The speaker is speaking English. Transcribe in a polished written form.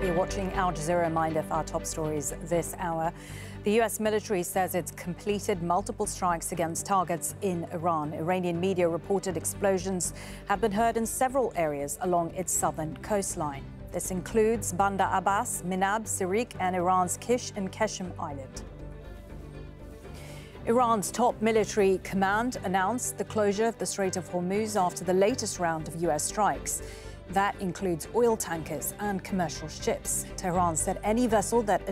You're watching Al Jazeera. Reminder for our top stories this hour. The U.S. military says it's completed multiple strikes against targets in Iran. Iranian media reported explosions have been heard in several areas along its southern coastline. This includes Bandar Abbas, Minab, Sirik, and Iran's Kish and Keshem Island. Iran's top military command announced the closure of the Strait of Hormuz after the latest round of U.S. strikes. That includes oil tankers and commercial ships. Tehran said any vessel that